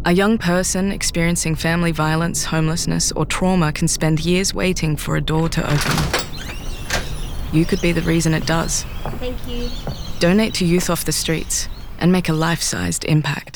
A young person experiencing family violence, homelessness, or trauma can spend years waiting for a door to open. You could be the reason it does. Thank you. Donate to Youth Off the Streets and make a life-sized impact.